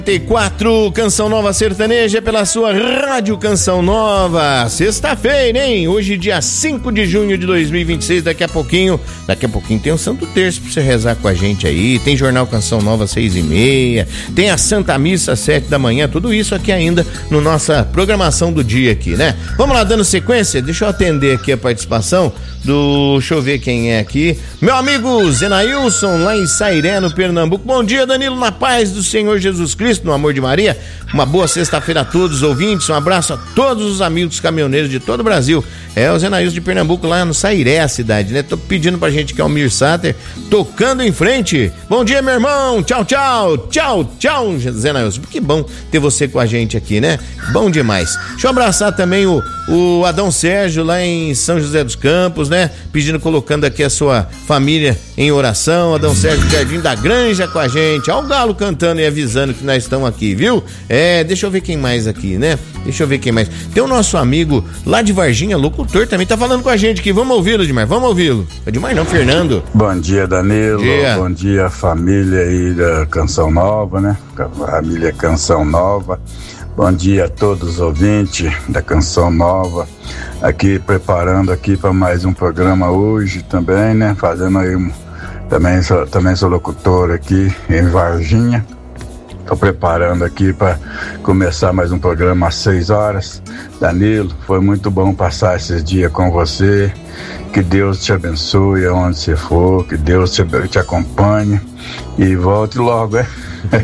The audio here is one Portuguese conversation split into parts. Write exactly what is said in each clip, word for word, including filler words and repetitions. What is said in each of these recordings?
quatro, Canção Nova Sertaneja pela sua Rádio Canção Nova. Sexta-feira, hein? Hoje, dia cinco de junho de dois mil e vinte e seis. Daqui a pouquinho, daqui a pouquinho tem o Santo Terço pra você rezar com a gente aí. Tem Jornal Canção Nova seis e meia. Tem a Santa Missa sete da manhã. Tudo isso aqui ainda no nossa programação do dia aqui, né? Vamos lá, dando sequência. Deixa eu atender aqui a participação do... Deixa eu ver quem é aqui. Meu amigo Zenailson, lá em Sairé, no Pernambuco. Bom dia, Danilo, na paz do Senhor Jesus Cristo, no amor de Maria. Uma boa sexta-feira a todos os ouvintes, um abraço a todos os amigos caminhoneiros de todo o Brasil. É o Zenailson de Pernambuco, lá no Sairé, a cidade, né? Tô pedindo pra gente que é o Mir Sater, tocando em frente. Bom dia, meu irmão, tchau, tchau, tchau, tchau, Zenailson. Que bom ter você com a gente aqui, né? Bom demais. Deixa eu abraçar também o, o Adão Sérgio, lá em São José dos Campos, né? Pedindo, colocando aqui a sua família em oração. Adão Sérgio Jardim da Granja com a gente. Ó o galo cantando e avisando que nós estamos aqui, viu? É, deixa eu ver quem mais aqui, né? Deixa eu ver quem mais. Tem o nosso amigo lá de Varginha, locutor, também tá falando com a gente aqui. Vamos ouvi-lo, Edmar, vamos ouvi-lo. Edmar não, Fernando. Bom dia, Danilo. Bom dia. Bom dia, família aí da Canção Nova, né? Família Canção Nova. Bom dia a todos os ouvintes da Canção Nova. Aqui, preparando aqui para mais um programa hoje também, né? Fazendo aí um... Também sou, também sou locutor aqui em Varginha. Estou preparando aqui para começar mais um programa às seis horas. Danilo, foi muito bom passar esses dias com você. Que Deus te abençoe aonde você for, que Deus te, te acompanhe e volte logo, é?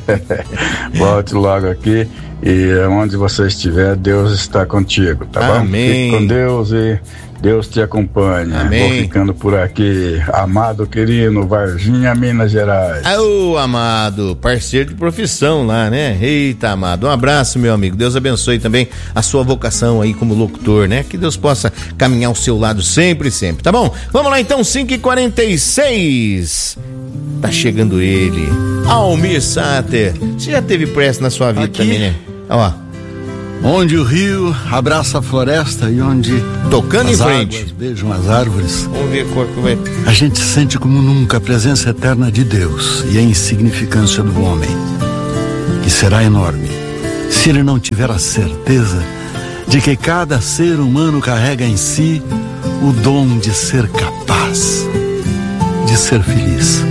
Volte logo aqui e onde você estiver, Deus está contigo, tá bom? Amém. Fique com Deus e Deus te acompanhe. Amém. Vou ficando por aqui, amado querido, Varginha, Minas Gerais. Ô, amado, parceiro de profissão lá, né? Eita, amado, um abraço, meu amigo. Deus abençoe também a sua vocação aí como locutor, né? Que Deus possa caminhar ao seu lado sempre, sempre, tá bom? Vamos lá então, cinco e quarenta e seis. Tá chegando ele, Almir Sater. Você já teve pressa na sua vida aqui, também, né? Ó. Onde o rio abraça a floresta e onde tocando as em frente águas beijam as árvores, vamos ver a cor que vai... a gente sente como nunca a presença eterna de Deus e a insignificância do homem, que será enorme se ele não tiver a certeza de que cada ser humano carrega em si o dom de ser capaz de ser feliz.